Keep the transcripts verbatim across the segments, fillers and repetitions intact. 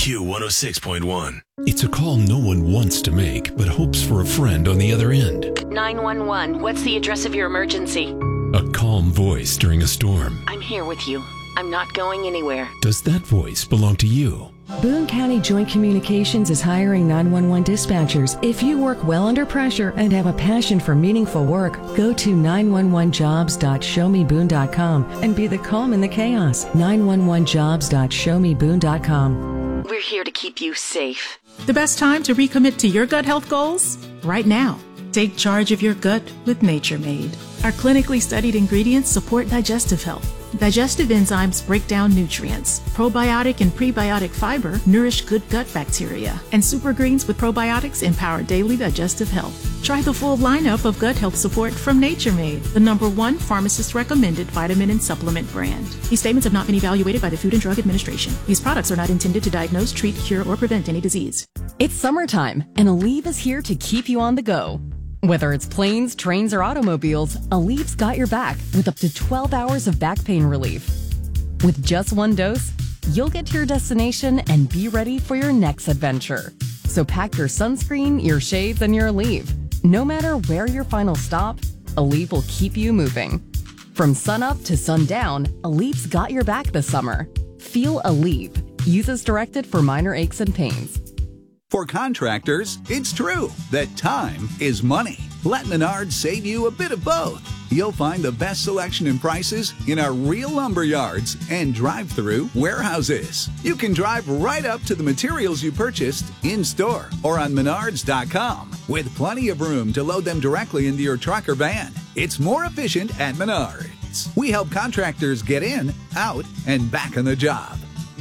Q one oh six point one. It's a call no one wants to make, but hopes for a friend on the other end. nine one one, what's the address of your emergency? A calm voice during a storm. I'm here with you. I'm not going anywhere. Does that voice belong to you? Boone County Joint Communications is hiring nine one one dispatchers. If you work well under pressure and have a passion for meaningful work, go to nine one one jobs dot show me boone dot com and be the calm in the chaos. nine one one jobs dot show me boone dot com. We're here to keep you safe. The best time to recommit to your gut health goals? Right now. Take charge of your gut with Nature Made. Our clinically studied ingredients support digestive health. Digestive enzymes break down nutrients. Probiotic and prebiotic fiber nourish good gut bacteria. And super greens with probiotics empower daily digestive health. Try the full lineup of gut health support from Nature Made, the number one pharmacist-recommended vitamin and supplement brand. These statements have not been evaluated by the Food and Drug Administration. These products are not intended to diagnose, treat, cure, or prevent any disease. It's summertime, and Aleve is here to keep you on the go. Whether it's planes, trains, or automobiles, Aleve's got your back with up to twelve hours of back pain relief. With just one dose, you'll get to your destination and be ready for your next adventure. So pack your sunscreen, your shades, and your Aleve. No matter where your final stop, Aleve will keep you moving. From sunup to sundown, Aleve's got your back this summer. Feel Aleve. Use as directed for minor aches and pains. For contractors, it's true that time is money. Let Menards save you a bit of both. You'll find the best selection and prices in our real lumber yards and drive-through warehouses. You can drive right up to the materials you purchased in-store or on menards dot com with plenty of room to load them directly into your truck or van. It's more efficient at Menards. We help contractors get in, out, and back on the job.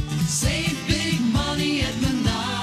Save big money at Menards.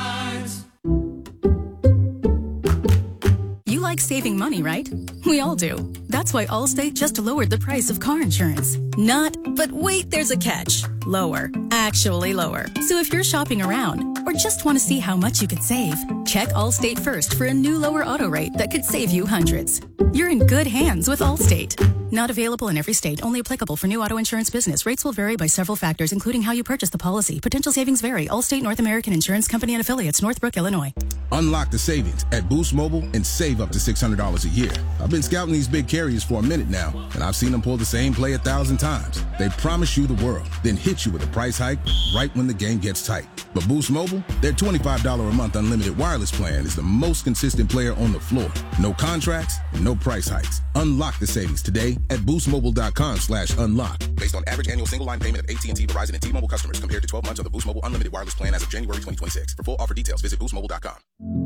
You like saving money, right? We all do. That's why Allstate just lowered the price of car insurance. Not, but wait, there's a catch. Lower. Actually lower. So if you're shopping around or just want to see how much you could save, check Allstate first for a new lower auto rate that could save you hundreds. You're in good hands with Allstate. Not available in every state. Only applicable for new auto insurance business. Rates will vary by several factors, including how you purchase the policy. Potential savings vary. Allstate North American Insurance Company and Affiliates, Northbrook, Illinois. Unlock the savings at Boost Mobile and save up to six hundred dollars a year. I've been scouting these big carriers for a minute now, and I've seen them pull the same play a thousand times. They promise you the world, then hit you with a price hike right when the game gets tight. But Boost Mobile, their twenty-five dollars a month unlimited wireless plan is the most consistent player on the floor. No contracts, no price hikes. Unlock the savings today at boost mobile dot com slash unlock. Based on average annual single line payment of A T and T, Verizon, and T-Mobile customers compared to twelve months of the Boost Mobile unlimited wireless plan as of January twenty twenty-six. For full offer details, visit boost mobile dot com.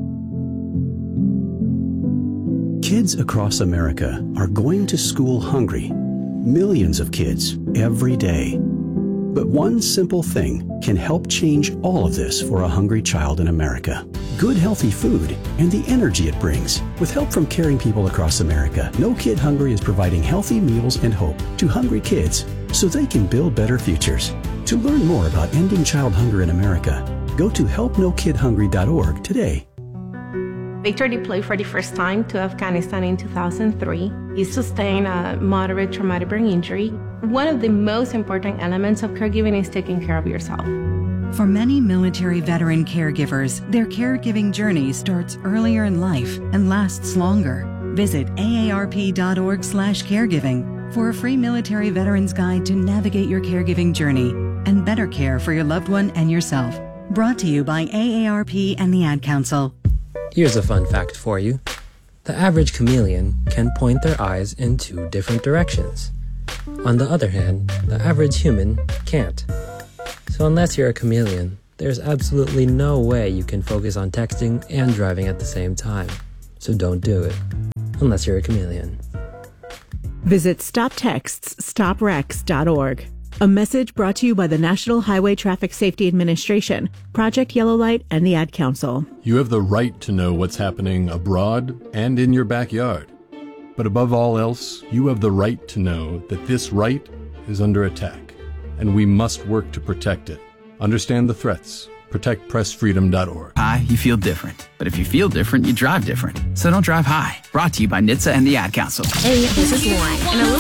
Kids across America are going to school hungry. Millions of kids every day. But one simple thing can help change all of this for a hungry child in America. Good, healthy food and the energy it brings. With help from caring people across America, No Kid Hungry is providing healthy meals and hope to hungry kids so they can build better futures. To learn more about ending child hunger in America, go to help no kid hungry dot org today. Victor deployed for the first time to Afghanistan in two thousand three. He sustained a moderate traumatic brain injury. One of the most important elements of caregiving is taking care of yourself. For many military veteran caregivers, their caregiving journey starts earlier in life and lasts longer. Visit A A R P dot org slash caregiving for a free military veterans guide to navigate your caregiving journey and better care for your loved one and yourself. Brought to you by A A R P and the Ad Council. Here's a fun fact for you. The average chameleon can point their eyes in two different directions. On the other hand, the average human can't. So unless you're a chameleon, there's absolutely no way you can focus on texting and driving at the same time. So don't do it, unless you're a chameleon. Visit stop texts stop wrecks dot org. A message brought to you by the National Highway Traffic Safety Administration, Project Yellow Light, and the Ad Council. You have the right to know what's happening abroad and in your backyard. But above all else, you have the right to know that this right is under attack, and we must work to protect it. Understand the threats. protect press freedom dot org. High, you feel different. But if you feel different, you drive different. So don't drive high. Brought to you by N H T S A and the Ad Council. Hey, this is Lauren. And a little thing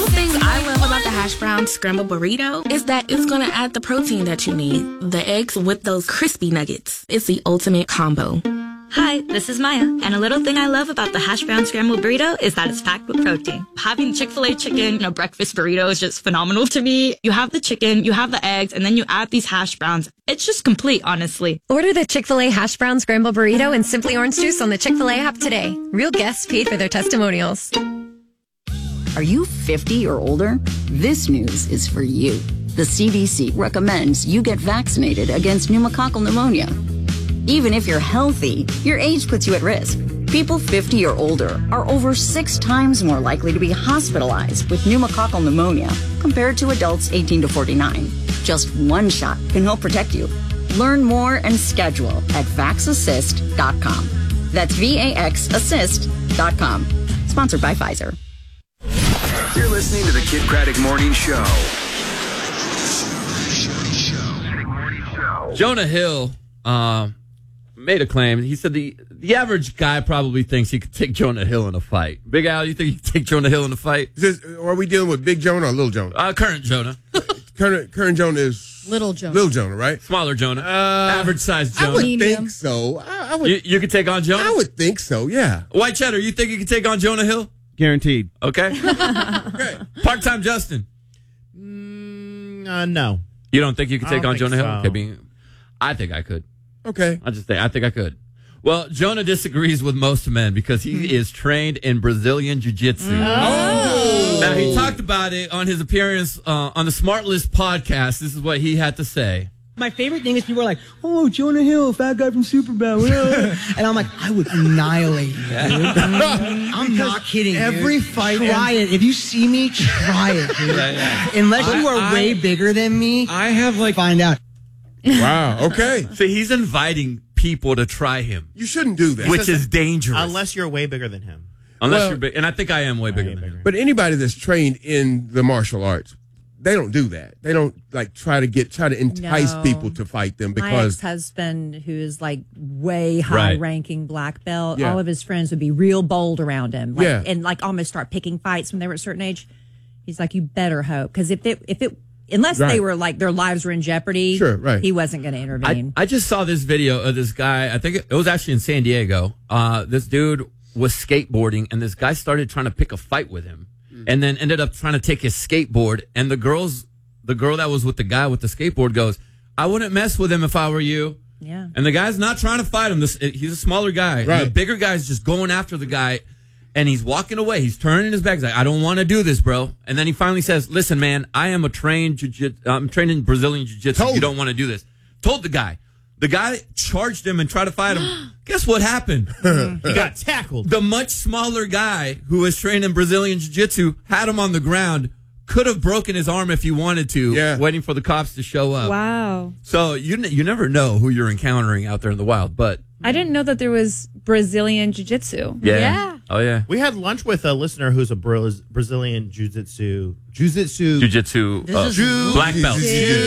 I love about the hash brown scrambled burrito is that it's going to add the protein that you need. The eggs with those crispy nuggets. It's the ultimate combo. Hi, this is Maya, and a little thing I love about the hash brown scrambled burrito is that it's packed with protein. Having Chick-fil-A chicken in a breakfast burrito is just phenomenal to me. You have the chicken, you have the eggs, and then you add these hash browns. It's just complete, honestly. Order the Chick-fil-A hash brown scrambled burrito and Simply Orange Juice on the Chick-fil-A app today. Real guests paid for their testimonials. Are you fifty or older? This news is for you. The C D C recommends you get vaccinated against pneumococcal pneumonia. Even if you're healthy, your age puts you at risk. People fifty or older are over six times more likely to be hospitalized with pneumococcal pneumonia compared to adults eighteen to forty-nine. Just one shot can help protect you. Learn more and schedule at vax assist dot com. That's V A X assist dot com. Sponsored by Pfizer. You're listening to the Kid Craddock Morning Show. Jonah Hill uh, made a claim. He said the the average guy probably thinks he could take Jonah Hill in a fight. Big Al, you think you could take Jonah Hill in a fight? Is this, are we dealing with Big Jonah or Little Jonah? Uh, current Jonah. current, current Jonah is Little Jonah. Little Jonah, right? Smaller Jonah. Uh, average size Jonah. I would think so. I, I would, you, you could take on Jonah? I would think so, yeah. White Cheddar, you think you could take on Jonah Hill? Guaranteed. Okay. okay. Part-time Justin. Mm, uh, no. You don't think you could I take don't on think Jonah so. Hill? Okay, being, I think I could. Okay. I just think I think I could. Well, Jonah disagrees with most men because he is trained in Brazilian Jiu-Jitsu. Oh. Now, he talked about it on his appearance uh, on the Smart List podcast. This is what he had to say. My favorite thing is people are like, oh, Jonah Hill, fat guy from Superbad. And I'm like, I would annihilate you, dude. I'm Because not kidding, dude. every fight Try ends- it. If you see me, try it, dude. Yeah, yeah. Unless you I- are I- way bigger than me, I have like find out. Wow, okay. So he's inviting people to try him. You shouldn't do that. Which is dangerous. Unless you're way bigger than him. Unless Well- you're big. And I think I am way bigger than him. But anybody that's trained in the martial arts, they don't do that. They don't like try to get try to entice No. people to fight them My because ex-husband, who is like way Right. high-ranking black belt, Yeah. all of his friends would be real bold around him, like, Yeah. and like almost start picking fights when they were at a certain age. He's like, you better hope, because if it, if it, unless Right. they were like their lives were in jeopardy, Sure, right. he wasn't going to I, intervene. I just saw this video of this guy. I think it, it was actually in San Diego. Uh, this dude was skateboarding, and this guy started trying to pick a fight with him, and then ended up trying to take his skateboard. And the girls, the girl that was with the guy with the skateboard, goes, "I wouldn't mess with him if I were you." Yeah. And the guy's not trying to fight him. This he's a smaller guy. Right. The bigger guy's just going after the guy, and he's walking away. He's turning his back. He's like, "I don't want to do this, bro." And then he finally says, "Listen, man, I am a trained jiu-jitsu. I'm trained in Brazilian jiu-jitsu. You don't want to do this." Told the guy. The guy charged him and tried to fight him. Guess what happened? He got tackled. The much smaller guy who was trained in Brazilian jiu-jitsu had him on the ground. Could have broken his arm if he wanted to, Yeah. waiting for the cops to show up. Wow. So you n- you never know who you're encountering out there in the wild, but I didn't know that there was Brazilian jiu-jitsu. yeah. Oh, yeah. We had lunch with a listener who's a Braz- Brazilian jiu-jitsu, jiu-jitsu, Jiu-jitsu, uh, Jiu- black belt.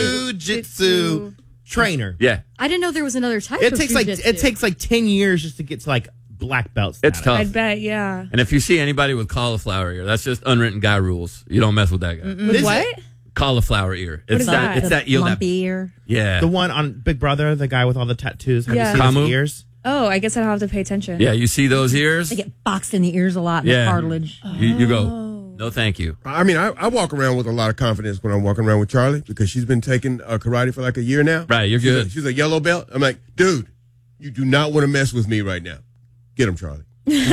jiu-jitsu trainer. Yeah. I didn't know there was another type It of takes like jiu-jitsu. it takes like ten years just to get to like black belt status. It's tough. I bet, yeah. And if you see anybody with cauliflower ear, that's just unwritten guy rules. You don't mess with that guy. With what? Cauliflower ear. What It's is that, that? It's The that eel that. lumpy ear? Yeah. The one on Big Brother, the guy with all the tattoos. Have Yeah. you seen Kamu? his ears? Oh, I guess I'll have to pay attention. Yeah, you see those ears? They get boxed in the ears a lot, in Yeah. the cartilage. You, you go, no thank you. I mean, I, I walk around with a lot of confidence when I'm walking around with Charlie because she's been taking uh, karate for like a year now. Right, you're she's good. A, she's a yellow belt. I'm like, dude, you do not want to mess with me right now. Get him, Charlie.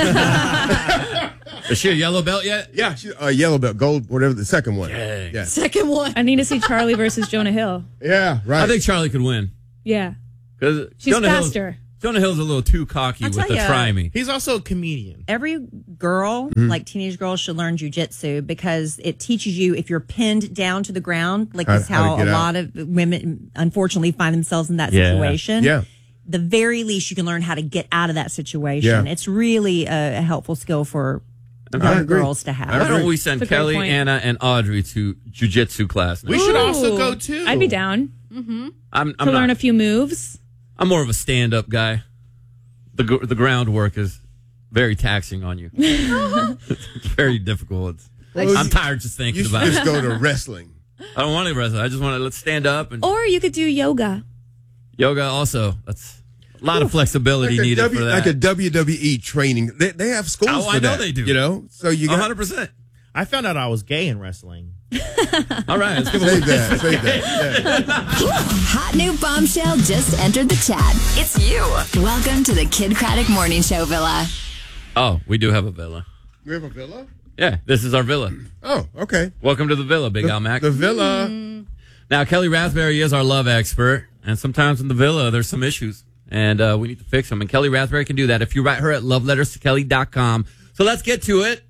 Is she a yellow belt yet? Yeah, she's a yellow belt, gold, whatever, the second one. Dang. Yeah, Second one. I need to see Charlie versus Jonah Hill. yeah, right. I think Charlie could win. Yeah. Because She's Jonah Hill's, faster. Jonah Hill's a little too cocky I'll with tell the ya. try me. He's also a comedian. Every girl, Mhm. like teenage girls, should learn jujitsu because it teaches you if you're pinned down to the ground, like How- is how to how, a get out. lot of women unfortunately find themselves in that Yeah. situation. Yeah. The very least you can learn how to get out of that situation. Yeah. It's really a, a helpful skill for I young agree. girls to have. I Why agree. don't we send That's a great Kelly, point. Anna, and Audrey to jujitsu class? now? We should also Ooh. go too. I'd be down Mm-hmm. I'm, to I'm learn not. a few moves. I'm more of a stand-up guy. The gr- the groundwork is very taxing on you. It's very difficult. It's, Well, I'm you- tired just thinking You should about just it. go to wrestling. I don't want to wrestle. I just want to let's stand up and Or you could do yoga. yoga. Also, that's a lot of flexibility Like a needed W- for that. Like a W W E training. They, they have schools Oh, for I know that, they do. You know? So you got one hundred percent. I found out I was gay in wrestling. All right, let's give Save a that. Save that. Yeah. Hot new bombshell just entered the chat. It's you. Welcome to the Kid Craddock Morning Show Villa. Oh, we do have a villa. We have a villa? Yeah, this is our villa. Oh, okay. Welcome to the villa, Big The- Al Mac. the villa. Now, Kelly Raspberry is our love expert, and sometimes in the villa there's some issues, and uh, we need to fix them. And Kelly Raspberry can do that if you write her at love letters to kelly dot com. So let's get to it.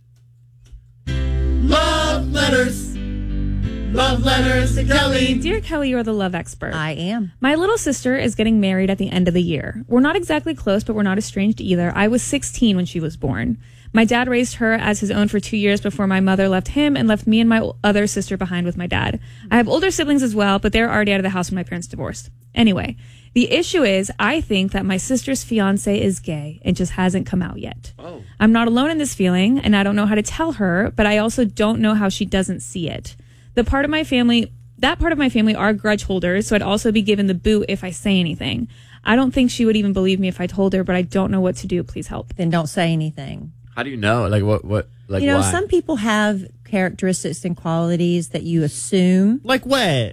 Love letters. Love letters to Kelly. Dear Kelly, you're the love expert. I am. My little sister is getting married at the end of the year. We're not exactly close, but we're not estranged either. I was sixteen when she was born. My dad raised her as his own for two years before my mother left him and left me and my other sister behind with my dad. I have older siblings as well, but they're already out of the house when my parents divorced. Anyway, the issue is I think that my sister's fiance is gay and just hasn't come out yet. Oh. I'm not alone in this feeling, and I don't know how to tell her, but I also don't know how she doesn't see it. The part of my family, that part of my family are grudge holders, so I'd also be given the boot if I say anything. I don't think she would even believe me if I told her, but I don't know what to do. Please help. Then don't say anything. How do you know? Like what? What? Like you know, why? some people have characteristics and qualities that you assume. Like what?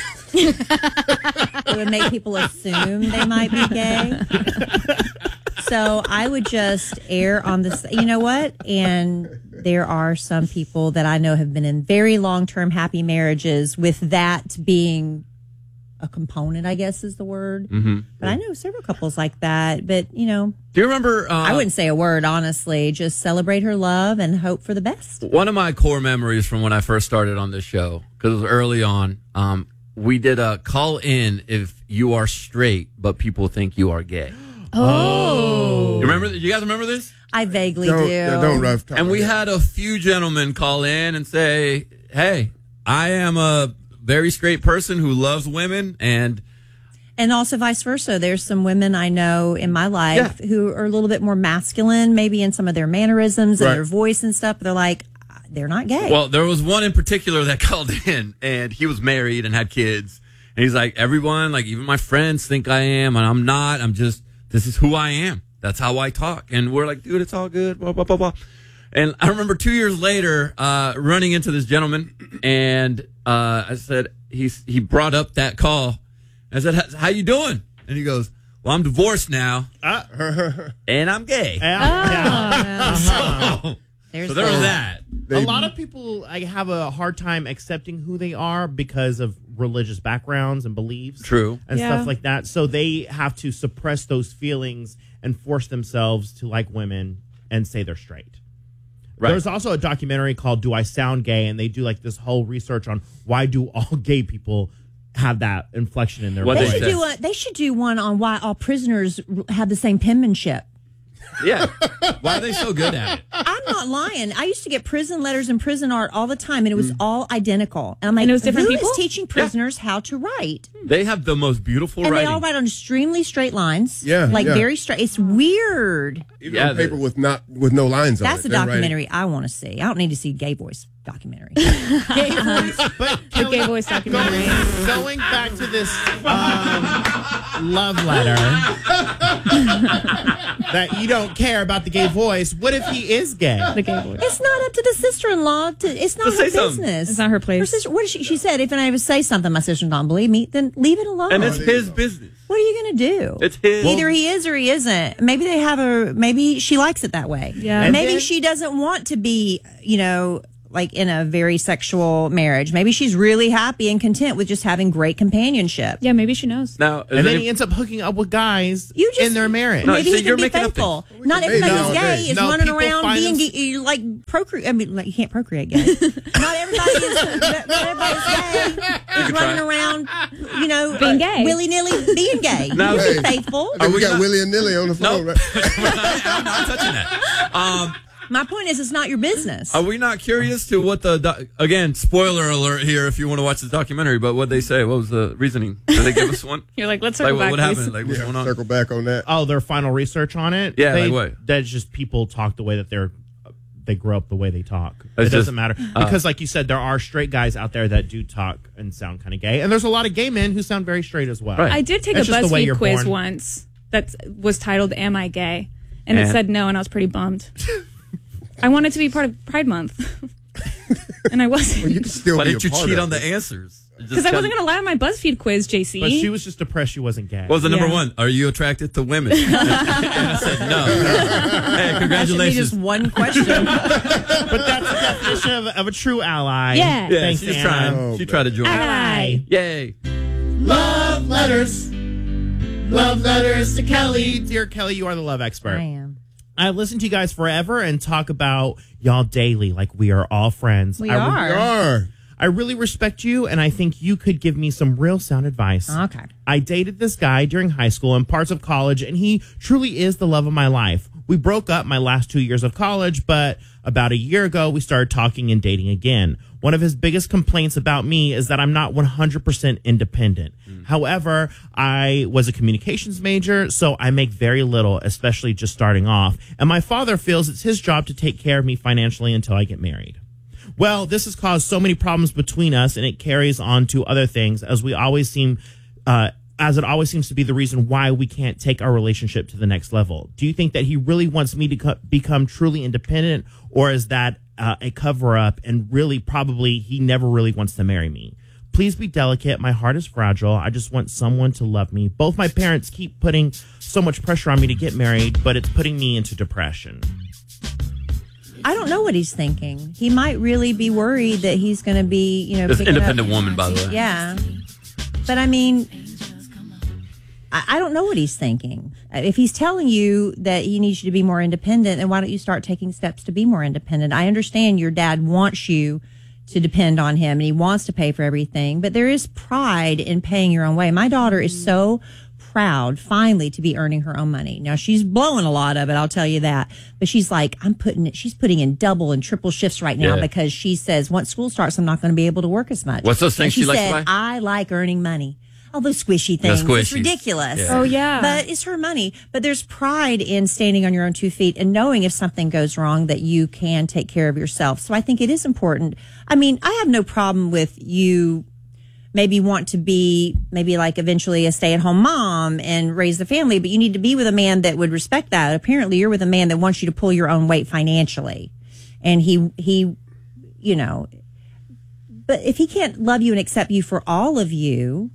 It would make people assume they might be gay. So I would just err on this. You know what? And there are some people that I know have been in very long-term happy marriages with that being a component, I guess is the word. Mm-hmm. But I know several couples like that. But, you know, Do you remember? Uh, I wouldn't say a word, honestly. Just celebrate her love and hope for the best. One of my core memories from when I first started on this show, because it was early on, um, we did a call in if you are straight, but people think you are gay. Oh. You remember? You guys remember this? I vaguely Don't- do. yeah, don't rough talk. And we had a few gentlemen call in and say, "Hey, I am a very straight person who loves women," and And also vice versa. There's some women I know in my life who are a little bit more masculine, maybe in some of their mannerisms and Right. their voice and stuff. But they're like, they're not gay. well, there was one in particular that called in, and he was married and had kids, and he's like, "Everyone, like even my friends, think I am, and I'm not. I'm just this is who I am. That's how I talk." And we're like, "Dude, it's all good." Blah blah blah blah. And I remember two years later, uh, running into this gentleman, and uh, I said, he's, he brought up that call. I said, "How- how you doing?" And he goes, "Well, I'm divorced now, and I'm gay." so, There's so there was that. that. A lot of people like, have a hard time accepting who they are because of religious backgrounds and beliefs. True. And Yeah. stuff like that. So they have to suppress those feelings and force themselves to like women and say they're straight. Right. There's also a documentary called Do I Sound Gay? And they do like this whole research on why do all gay people have that inflection in their What they voice. should do a, they should do one on why all prisoners r- have the same penmanship. Yeah. Why are they so good at it? I'm not lying. I used to get prison letters and prison art all the time, and it was all identical. And I'm like, And it was different who people? is teaching prisoners how to write? They have the most beautiful And writing. they all write on extremely straight lines. Yeah, Like yeah. very straight. It's weird. Even Yeah, on paper the- with not with no lines That's on the it. They're writing- documentary I want to see. I don't need to see Gay Boys documentary. Gay voice, but The Gay Voice documentary. Going, going back to this um, love letter that you don't care about the gay voice. What if he is gay? The gay voice. It's not up to the sister-in-law. To, it's not To her say something. business. It's not her place. Her sister, what did she, she said, if I ever say something my sister don't believe me, then leave it alone. and it's his business. What are you going to do? It's his. Either he is or he isn't. Maybe they have a, maybe she likes it that way. Yeah. And Maybe then- she doesn't want to be, you know, like in a very sexual marriage. Maybe she's really happy and content with just having great companionship. Yeah, maybe she knows. Now, is And then any- he ends up hooking up with guys You just, in their marriage. No, Maybe so he you're can be making up faithful. things. Not We can everybody make who's nowadays. gay is No, running people around find being them- gay, you're like procreate. I mean, like, you can't procreate gay. Not everybody is. Not everybody's gay. Is can running try. around, you know, Being gay. willy nilly being gay. No. You can be Hey. faithful. Hey, we we got not- Willie and Nilly on the phone. No. Right? I'm not touching that. Um, My point is, it's not your business. are we not curious to what the doc- again? Spoiler alert here if you want to watch the documentary. But what they say? What was the reasoning? Did they give us one? You're like, let's Like circle what, back. what please. happened? Like what's Yeah, going on? circle back on that. Oh, their final research on it? Yeah, They, like what? That's just people talk the way that they're they grow up the way they talk. It's it doesn't just, matter. uh, Because like you said, there are straight guys out there that do talk and sound kind of gay. And there's a lot of gay men who sound very straight as well. I did take That's a just the way BuzzFeed you're quiz born. once that was titled "Am I Gay?" and it And- said no, and I was pretty bummed. I wanted to be part of Pride Month, and I wasn't. Well, you can still Why be didn't a you part cheat of on it. the answers? Because I wasn't going to lie on my BuzzFeed quiz, J C. But she was just depressed she wasn't gay. What was the number Yeah. one? Are you attracted to women? And I said no. Hey, congratulations. Just one question. But that's the definition of, of a true ally. Yeah. Yeah, Thanks, she's Anna. trying. Oh, she tried to join. Ally. Yay. Love letters. Love letters to Kelly. Dear Kelly, you are the love expert. I am. I've listened to you guys forever and talk about y'all daily like we are all friends. We I, are. We are. I really respect you, and I think you could give me some real sound advice. Okay. I dated this guy during high school and parts of college, and he truly is the love of my life. We broke up my last two years of college, but about a year ago, we started talking and dating again. One of his biggest complaints about me is that I'm not one hundred percent independent. Mm. However, I was a communications major, so I make very little, especially just starting off. And my father feels it's his job to take care of me financially until I get married. Well, this has caused so many problems between us, and it carries on to other things, as we always seem, uh, as it always seems to be the reason why we can't take our relationship to the next level. Do you think that he really wants me to co- become truly independent, or is that uh, a cover-up, and really probably he never really wants to marry me? Please be delicate. My heart is fragile. I just want someone to love me. Both my parents keep putting so much pressure on me to get married, but it's putting me into depression. I don't know what he's thinking. He might really be worried that he's going to be, you know, This picking independent up- woman, by the way. Yeah. But I mean, I, I don't know what he's thinking. If he's telling you that he needs you to be more independent, then why don't you start taking steps to be more independent? I understand your dad wants you to depend on him and he wants to pay for everything, but there is pride in paying your own way. My daughter is so proud finally to be earning her own money. Now she's blowing a lot of it, I'll tell you that. But she's like, I'm putting it, she's putting in double and triple shifts right now Yeah. because she says once school starts, I'm not going to be able to work as much. What's those things And she she likes to said, buy? I like earning money. All those squishy The things. It's squishies. ridiculous. Yeah. Oh, yeah. But it's her money. But there's pride in standing on your own two feet and knowing if something goes wrong that you can take care of yourself. So I think it is important. I mean, I have no problem with you maybe want to be maybe like eventually a stay-at-home mom and raise the family, but you need to be with a man that would respect that. Apparently you're with a man that wants you to pull your own weight financially. And he, he, you know, but if he can't love you and accept you for all of you,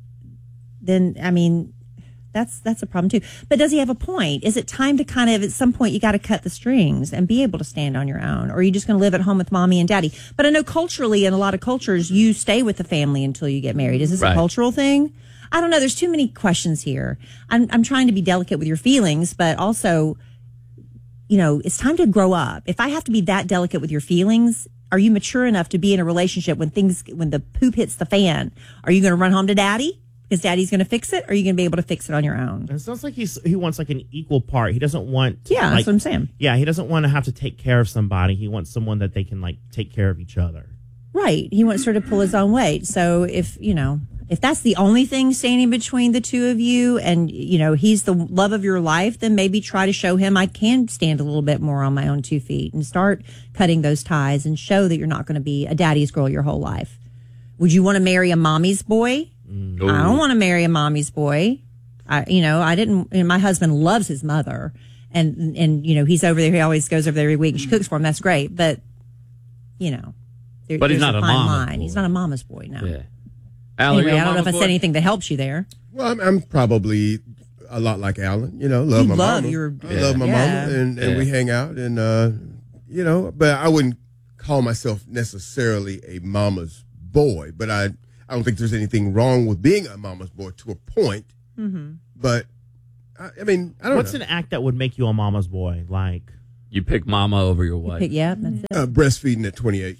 then, I mean, that's, that's a problem too. But does he have a point? Is it time to kind of, at some point, you got to cut the strings and be able to stand on your own? Or are you just going to live at home with mommy and daddy? But I know culturally, in a lot of cultures, you stay with the family until you get married. Is this Right. a cultural thing? I don't know. There's too many questions here. I'm, I'm trying to be delicate with your feelings, but also, you know, it's time to grow up. If I have to be that delicate with your feelings, are you mature enough to be in a relationship when things, when the poop hits the fan? Are you going to run home to daddy? Because daddy's going to fix it, or are you going to be able to fix it on your own? It sounds like he's he wants like an equal part. He doesn't want Yeah, that's like- what I'm saying. Yeah, he doesn't want to have to take care of somebody. He wants someone that they can like take care of each other. Right. He wants her to pull his own weight. So if, you know, if that's the only thing standing between the two of you and, you know, he's the love of your life, then maybe try to show him I can stand a little bit more on my own two feet and start cutting those ties and show that you're not going to be a daddy's girl your whole life. Would you want to marry a mommy's boy? Ooh. I don't want to marry a mommy's boy. I, you know, I didn't, and my husband loves his mother and, and, you know, he's over there. He always goes over there every week and she cooks for him. That's great. But, you know, there, But he's there's not a fine mama's line. boy. He's not a mama's boy. No. Yeah. Al, are Anyway, you a I don't know if I mama's said boy? anything that helps you there. Well, I'm, I'm probably a lot like Alan. You know, love You my love mama. your- I love my Yeah. mama, and, and we Yeah. hang out, and uh, you know. But I wouldn't call myself necessarily a mama's boy. But I, I don't think there's anything wrong with being a mama's boy to a point. Mm-hmm. But I, I mean, I don't What's know. an act that would make you a mama's boy? Like You pick mama over your wife. Pick, yeah, that's it. Uh, breastfeeding at twenty-eight.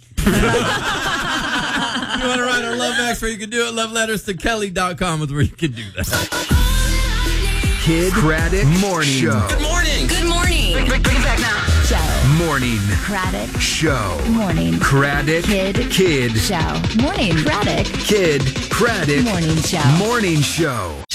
You want to write our love extra? You can do it. Love letters to Kelly dot com is where you can do that. Kid Craddock Morning Show. Good morning. Good morning. Bring, bring, bring it back now. Show. Morning Craddock. Show. Morning. Craddock Kid. Kid Show. Morning. Craddock. Kid Craddock Morning Show. Morning Show.